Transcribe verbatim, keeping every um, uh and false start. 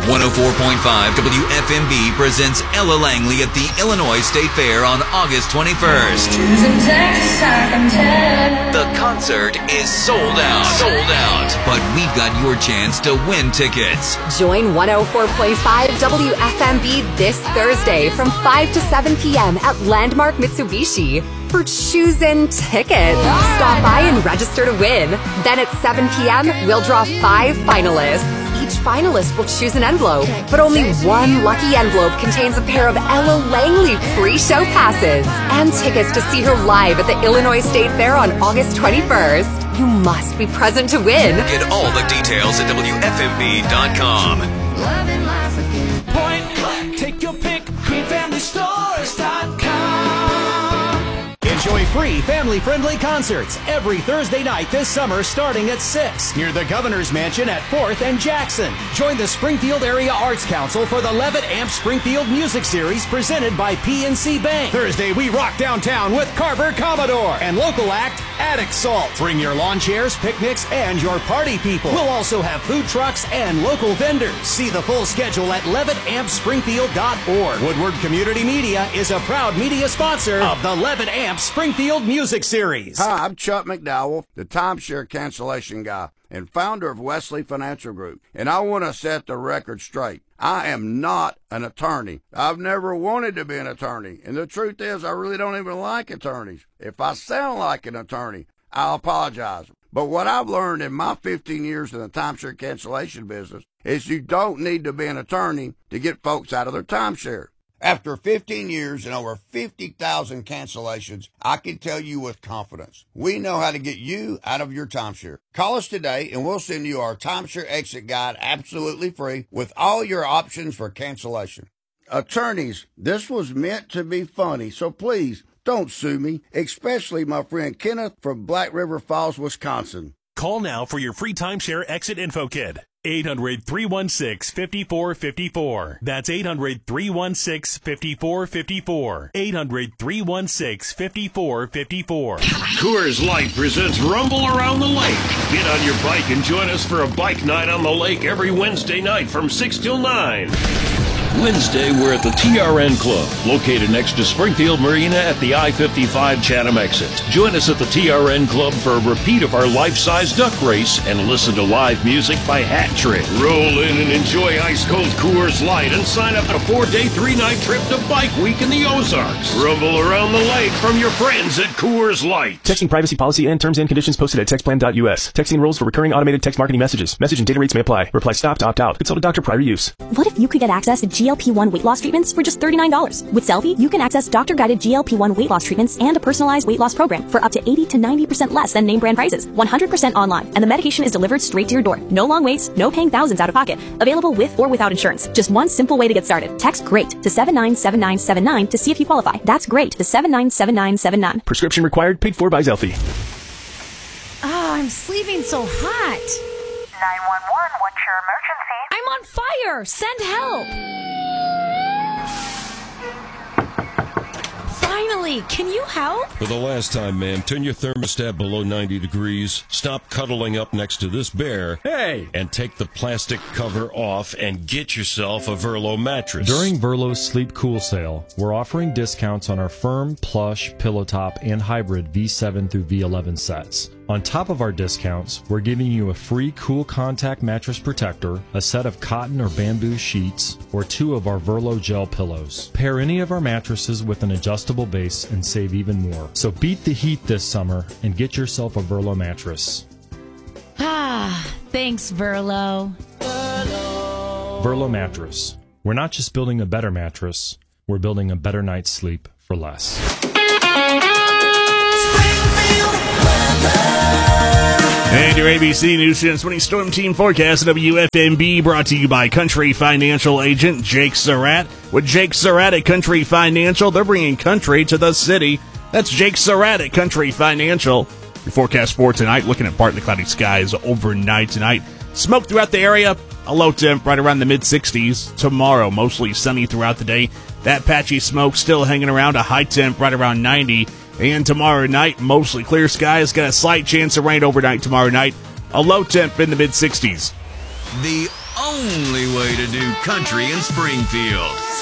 one oh four point five W F M B presents Ella Langley at the Illinois State Fair on August twenty-first. The concert is sold out. Sold out. But we've got your chance to win tickets. Join one oh four point five W F M B this Thursday from five to seven p.m. at Landmark Mitsubishi for Choosin' Tickets. Stop by and register to win. Then at seven p.m., we'll draw five finalists. Each finalist will choose an envelope, but only one lucky envelope contains a pair of Ella Langley pre-show passes and tickets to see her live at the Illinois State Fair on August twenty-first. You must be present to win. Get all the details at W F M B dot com. Point click, take your pick, green family stores dot com. Enjoy free, family-friendly concerts every Thursday night this summer starting at six near the Governor's Mansion at fourth and Jackson. Join the Springfield Area Arts Council for the Levitt Amp Springfield Music Series presented by P N C Bank. Thursday, we rock downtown with Carver Commodore and local act Attic Salt. Bring your lawn chairs, picnics, and your party people. We'll also have food trucks and local vendors. See the full schedule at levitt amp springfield dot org. Woodward Community Media is a proud media sponsor of the Levitt Amp Springfield Music Series. Hi, I'm Chuck McDowell, the timeshare cancellation guy and founder of Wesley Financial Group, and I want to set the record straight. I am not an attorney. I've never wanted to be an attorney, and the truth is I really don't even like attorneys. If I sound like an attorney, I'll apologize. But what I've learned in my fifteen years in the timeshare cancellation business is you don't need to be an attorney to get folks out of their timeshare. After fifteen years and over fifty thousand cancellations, I can tell you with confidence, we know how to get you out of your timeshare. Call us today and we'll send you our timeshare exit guide absolutely free with all your options for cancellation. Attorneys, this was meant to be funny, so please don't sue me, especially my friend Kenneth from Black River Falls, Wisconsin. Call now for your free timeshare exit info kit. eight hundred, three one six, five four five four. That's eight hundred, three one six, five four five four. eight hundred, three one six, five four five four. Coors Light presents Rumble Around the Lake. Get on your bike and join us for a bike night on the lake every Wednesday night from six till nine. Wednesday, we're at the T R N Club, located next to Springfield Marina at the I fifty-five Chatham exit. Join us at the T R N Club for a repeat of our life-size duck race and listen to live music by Hat Trick. Roll in and enjoy ice-cold Coors Light and sign up for a four-day, three-night trip to Bike Week in the Ozarks. Rumble around the lake from your friends at Coors Light. Texting privacy policy and terms and conditions posted at textplan dot U S. Texting rules for recurring automated text marketing messages. Message and data rates may apply. Reply stop to opt out. Consult a doctor prior to use. What if you could get access to G L P one weight loss treatments for just thirty-nine dollars? With Selfie, you can access doctor-guided G L P one weight loss treatments and a personalized weight loss program for up to eighty to ninety percent less than name brand prices. one hundred percent online, and the medication is delivered straight to your door. No long waits, no paying thousands out of pocket. Available with or without insurance. Just one simple way to get started. Text GREAT to seven nine seven nine seven nine to see if you qualify. That's GREAT to seven nine seven nine seven nine. Prescription required, paid for by Zelfie. Oh, I'm sleeping so hot. nine one one, what's your emergency? I'm on fire! Send help! Finally, can you help? For the last time, ma'am, turn your thermostat below ninety degrees, stop cuddling up next to this bear, hey, and take the plastic cover off and get yourself a Verlo mattress. During Verlo's Sleep Cool sale, we're offering discounts on our firm, plush, pillow top, and hybrid V seven through V eleven sets. On top of our discounts, we're giving you a free Cool Contact mattress protector, a set of cotton or bamboo sheets, or two of our Verlo gel pillows. Pair any of our mattresses with an adjustable base and save even more. So beat the heat this summer and get yourself a Verlo mattress. Ah, thanks, Verlo. Verlo. Verlo mattress. We're not just building a better mattress, we're building a better night's sleep for less. And your A B C News Channel twenty Storm Team Forecast W F M B brought to you by Country Financial Agent Jake Surratt. With Jake Surratt at Country Financial, they're bringing country to the city. That's Jake Surratt at Country Financial. Your forecast for tonight, looking at partly cloudy skies overnight tonight. Smoke throughout the area, a low temp right around the mid sixties. Tomorrow, mostly sunny throughout the day. That patchy smoke still hanging around, a high temp right around ninety. And tomorrow night, mostly clear skies. Got a slight chance of rain overnight tomorrow night. A low temp in the mid sixties. the only way to do country in Springfield.